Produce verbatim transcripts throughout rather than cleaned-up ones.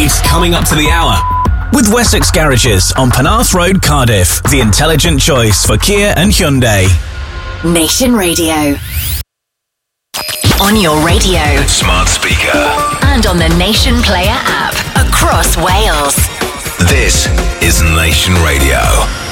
It's coming up to the hour. With Wessex Garages on Penarth Road, Cardiff, the intelligent choice for Kia and Hyundai. Nation Radio. On your radio. Smart speaker. And on the Nation Player app. Across Wales. This is Nation Radio.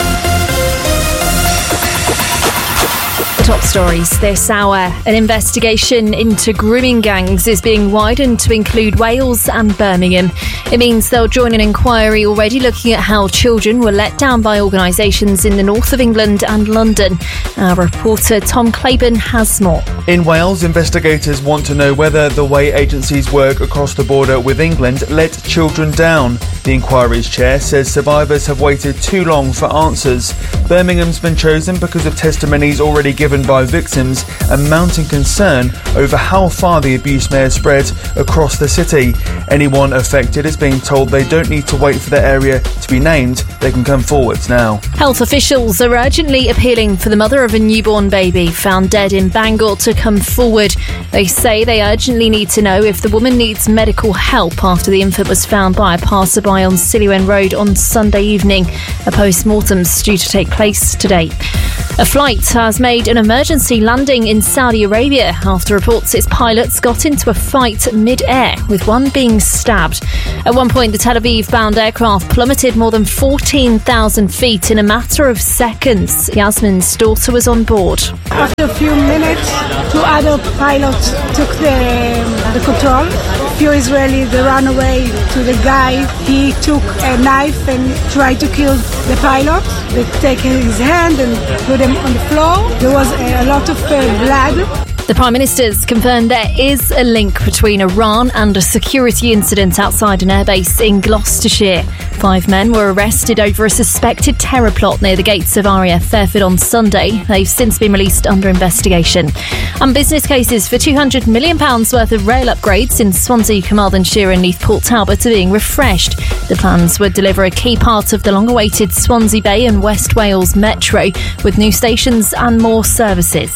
Top stories this hour. An investigation into grooming gangs is being widened to include Wales and Birmingham. It means they'll join an inquiry already looking at how children were let down by organisations in the north of England and London. Our reporter Tom Claiborne has more. In Wales, investigators want to know whether the way agencies work across the border with England let children down. The inquiry's chair says survivors have waited too long for answers. Birmingham's been chosen because of testimonies already given by victims and mounting concern over how far the abuse may have spread across the city. Anyone affected is being told they don't need to wait for their area to be named. They can come forwards now. Health officials are urgently appealing for the mother of a newborn baby found dead in Bangor to come forward. They say they urgently need to know if the woman needs medical help after the infant was found by a passerby on Siluen Road on Sunday evening. A post-mortem's due to take place today. A flight has made an emergency landing in Saudi Arabia after reports its pilots got into a fight mid-air, with one being stabbed. At one point, the Tel Aviv-bound aircraft plummeted more than fourteen thousand feet in a matter of seconds. Yasmin's daughter was on board. After a few minutes, two other pilots took the, the control. A few Israelis, they ran away to the guy. He took a knife and tried to kill the pilot. They take his hand and put him on the floor. There was a, a lot of uh, blood. The Prime Minister's confirmed there is a link between Iran and a security incident outside an airbase in Gloucestershire. Five men were arrested over a suspected terror plot near the gates of R A F Fairford on Sunday. They've since been released under investigation. And business cases for two hundred million pounds worth of rail upgrades in Swansea, Carmarthenshire and Neath Port Talbot are being refreshed. The plans would deliver a key part of the long-awaited Swansea Bay and West Wales Metro with new stations and more services.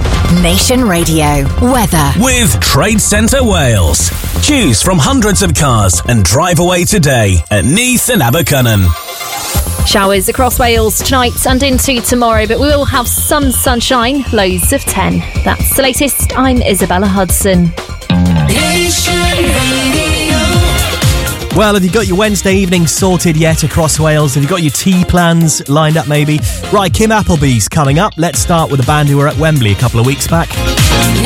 Nation Radio. Weather. With Trade Centre Wales. Choose from hundreds of cars and drive away today at Neath and Abercynon. Showers across Wales tonight and into tomorrow, but we will have some sunshine, lows of ten. That's the latest. I'm Isabella Hudson. Well, have you got your Wednesday evening sorted yet across Wales? Have you got your tea plans lined up maybe? Right, Kim Appleby's coming up. Let's start with a band who were at Wembley a couple of weeks back.